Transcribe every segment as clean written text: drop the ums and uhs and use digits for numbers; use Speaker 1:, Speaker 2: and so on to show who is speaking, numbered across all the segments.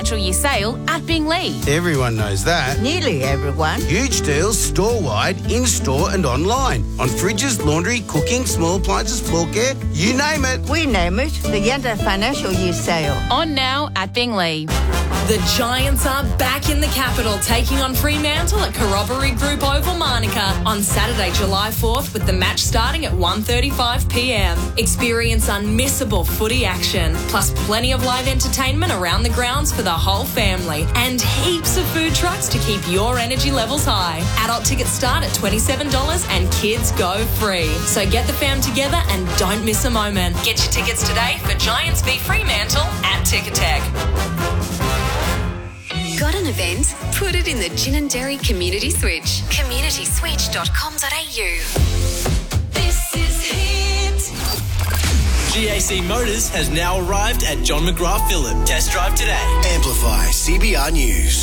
Speaker 1: financial year sale at Binglee.
Speaker 2: Everyone knows that.
Speaker 3: Nearly everyone.
Speaker 2: Huge deals store-wide, in-store and online. On fridges, laundry, cooking, small appliances, floor care, you name it.
Speaker 3: We name it the Yenda Financial Year Sale.
Speaker 1: On now at Binglee.
Speaker 4: The Giants are back in the capital, taking on Fremantle at Corroboree Group Oval, Manuka, on Saturday, July 4th, with the match starting at 1:35pm. Experience unmissable footy action, plus plenty of live entertainment around the grounds for the whole family, and heaps of food trucks to keep your energy levels high. Adult tickets start at $27 and kids go free. So get the fam together and don't miss a moment. Get your tickets today for Giants v Fremantle at Ticketek.
Speaker 5: Got an event? Put it in the Gin and Dairy Community Switch. communityswitch.com.au.
Speaker 4: This is Hit.
Speaker 6: GAC Motors has now arrived at John McGrath Phillip. Test drive today.
Speaker 7: Amplify CBR News.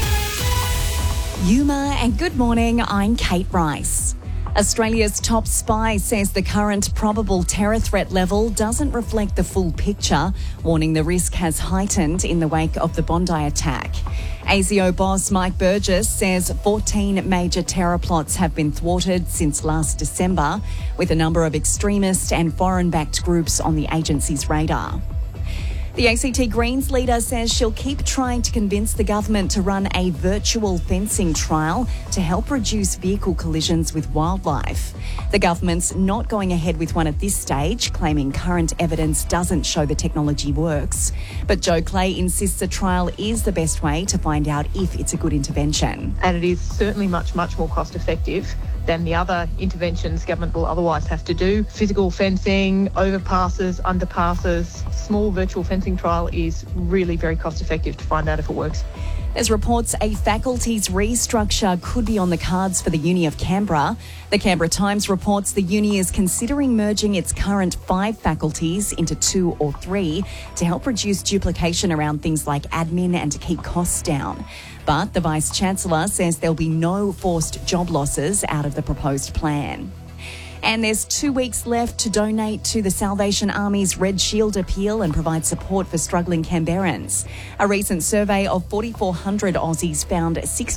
Speaker 8: Yuma and good morning, I'm Kate Rice. Australia's top spy says the current probable terror threat level doesn't reflect the full picture, warning the risk has heightened in the wake of the Bondi attack. ASIO boss Mike Burgess says 14 major terror plots have been thwarted since last December, with a number of extremist and foreign-backed groups on the agency's radar. The ACT Greens leader says she'll keep trying to convince the government to run a virtual fencing trial to help reduce vehicle collisions with wildlife. The government's not going ahead with one at this stage, claiming current evidence doesn't show the technology works. But Joe Clay insists a trial is the best way to find out if it's a good intervention.
Speaker 9: And it is certainly much more cost effective than the other interventions government will otherwise have to do. Physical fencing, overpasses, underpasses, small virtual fencing trial is really very cost effective to find out if it works.
Speaker 8: There's reports a faculty's restructure could be on the cards for the Uni of Canberra. The Canberra Times reports the uni is considering merging its current 5 faculties into 2 or 3 to help reduce duplication around things like admin and to keep costs down. But the Vice-Chancellor says there'll be no forced job losses out of the proposed plan. And there's 2 weeks left to donate to the Salvation Army's Red Shield appeal and provide support for struggling Canberrans. A recent survey of 4,400 Aussies found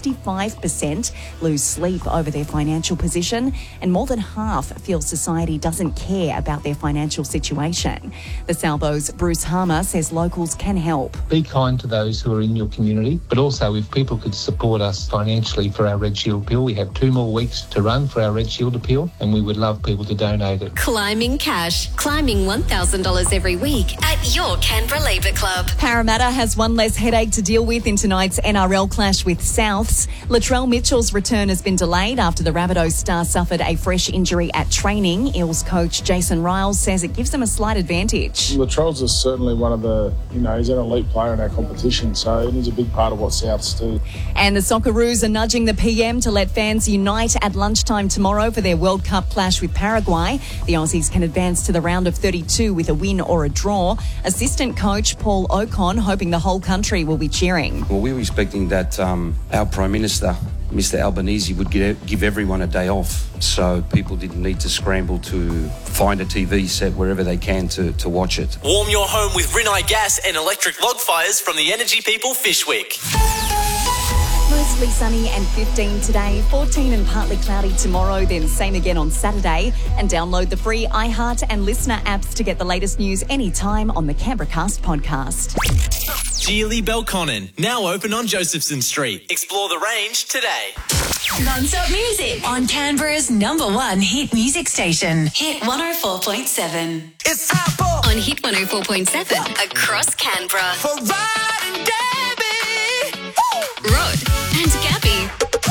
Speaker 8: 65% lose sleep over their financial position, and more than half feel society doesn't care about their financial situation. The Salvo's Bruce Harmer says locals can help.
Speaker 10: Be kind to those who are in your community, but also if people could support us financially for our Red Shield appeal. We have 2 more weeks to run for our Red Shield appeal, and we would love people to donate it.
Speaker 5: Climbing cash. Climbing $1,000 every week at your Canberra Labour Club.
Speaker 8: Parramatta has one less headache to deal with in tonight's NRL clash with Souths. Latrell Mitchell's return has been delayed after the Rabbitohs star suffered a fresh injury at training. Eels coach Jason Riles says it gives them a slight advantage.
Speaker 11: Latrell's is certainly one of the, he's an elite player in our competition, so it is a big part of what Souths do.
Speaker 8: And the Socceroos are nudging the PM to let fans unite at lunchtime tomorrow for their World Cup clash with Paraguay. The Aussies can advance to the round of 32 with a win or a draw. Assistant coach Paul Ocon hoping the whole country will be cheering.
Speaker 12: Well, we were expecting that our Prime Minister, Mr Albanese, would give everyone a day off, so people didn't need to scramble to find a TV set wherever they can to watch it.
Speaker 6: Warm your home with Rinnai gas and electric log fires from the Energy People Fish Week.
Speaker 8: Mostly sunny and 15 today, 14 and partly cloudy tomorrow, then same again on Saturday. And download the free iHeart and Listener apps to get the latest news anytime on the Canberra Cast podcast.
Speaker 6: Geely Belconnen, now open on Josephson Street. Explore the range today.
Speaker 5: Non-stop music on Canberra's #1 hit music station. Hit 104.7.
Speaker 7: It's Apple
Speaker 5: On Hit 104.7 across Canberra.
Speaker 7: for riding Debbie.
Speaker 5: Rod and Gabby.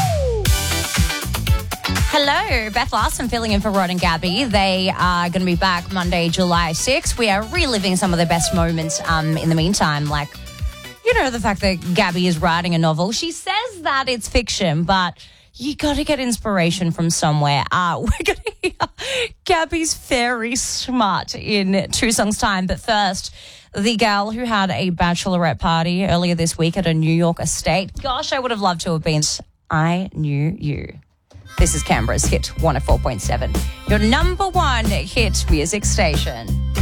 Speaker 1: Hello, Beth Larson filling in for Rod and Gabby. They are going to be back Monday, July 6th. We are reliving some of the best moments in the meantime, like, the fact that Gabby is writing a novel. She says that it's fiction, but you got to get inspiration from somewhere. We're going to hear Gabby's Fairy Smut in 2 songs' time. But first, the gal who had a bachelorette party earlier this week at a New York estate. Gosh, I would have loved to have been. I Knew You. This is Canberra's Hit 104.7, your #1 hit music station.